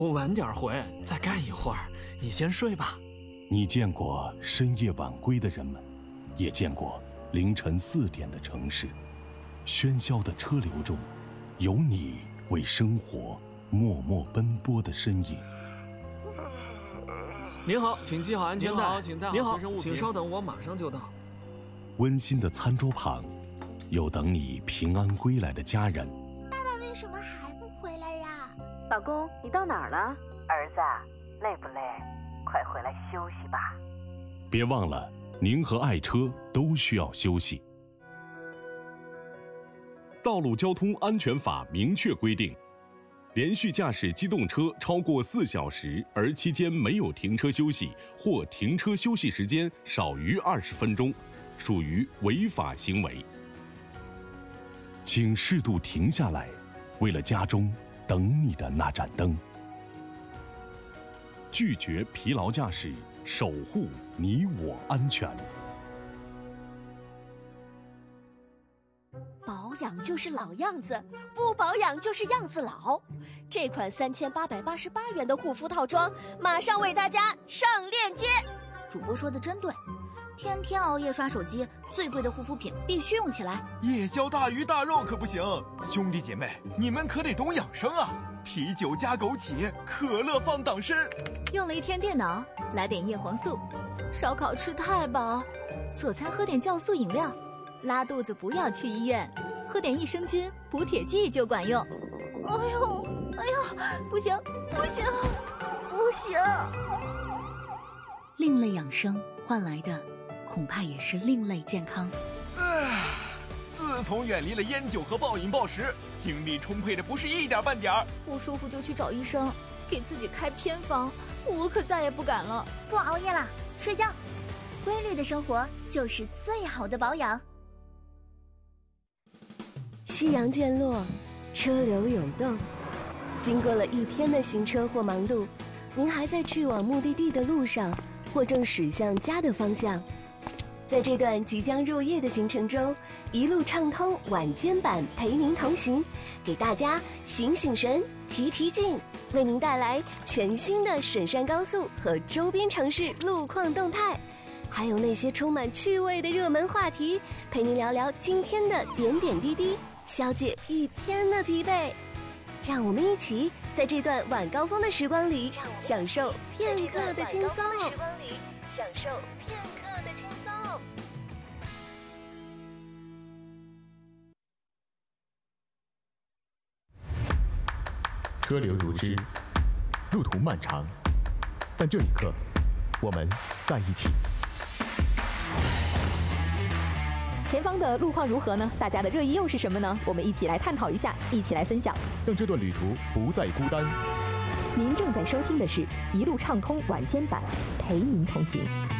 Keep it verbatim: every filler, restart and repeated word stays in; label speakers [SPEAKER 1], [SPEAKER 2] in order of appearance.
[SPEAKER 1] 我晚点回，再干一会儿，你先睡吧。
[SPEAKER 2] 你见过深夜晚归的人们，也见过凌晨四点的城市。喧嚣的车流中，有你为生活默默奔波的身影。
[SPEAKER 1] 您好，请系好安全带。
[SPEAKER 3] 您好，请带好
[SPEAKER 1] 您好
[SPEAKER 3] 随身物品。
[SPEAKER 1] 请稍等，我马上就到。
[SPEAKER 2] 温馨的餐桌旁，有等你平安归来的家人。
[SPEAKER 4] 爸爸为什么还不回来呀？
[SPEAKER 5] 老公，你到哪儿了？儿子，累不累？快回来休息吧。
[SPEAKER 2] 别忘了，您和爱车都需要休息。道路交通安全法明确规定，连续驾驶机动车超过四小时，而期间没有停车休息，或停车休息时间少于二十分钟，属于违法行为。请适度停下来，为了家中等你的那盏灯。拒绝疲劳驾驶，守护你我安全。
[SPEAKER 6] 保养就是老样子，不保养就是样子老。这款三千八百八十八元的护肤套装，马上为大家上链接。
[SPEAKER 7] 主播说的真对，天天熬夜刷手机，最贵的护肤品必须用起来。
[SPEAKER 8] 夜宵大鱼大肉可不行，兄弟姐妹，你们可得懂养生啊！啤酒加枸杞，可乐放党参。
[SPEAKER 7] 用了一天电脑，来点叶黄素。烧烤吃太饱，做餐喝点酵素饮料。拉肚子不要去医院，喝点益生菌补铁剂就管用。哎呦，哎呦，不行，不行，不行！另类养生换来的，恐怕也是另类健康。
[SPEAKER 8] 唉，自从远离了烟酒和暴饮暴食，精力充沛的不是一点半点儿。
[SPEAKER 7] 不舒服就去找医生，给自己开偏方，我可再也不敢了。
[SPEAKER 4] 不熬夜了，睡觉。规律的生活就是最好的保养。
[SPEAKER 9] 夕阳渐落，车流涌动，经过了一天的行车或忙碌，您还在去往目的地的路上，或正驶向家的方向。在这段即将入夜的行程中，一路畅通晚间版陪您同行，给大家醒醒神，提提劲，为您带来全新的沈山高速和周边城市路况动态，还有那些充满趣味的热门话题，陪您聊聊今天的点点滴滴，消解一天的疲惫。让我们一起在这段晚高峰的时光里，享受片刻的轻松。
[SPEAKER 5] 享受片刻的轻松。
[SPEAKER 10] 车流如织，路途漫长，但这一刻，我们在一起。
[SPEAKER 11] 前方的路况如何呢？大家的热议又是什么呢？我们一起来探讨一下，一起来分享，
[SPEAKER 10] 让这段旅途不再孤单。
[SPEAKER 11] 您正在收听的是一路畅通晚间版，陪您同行。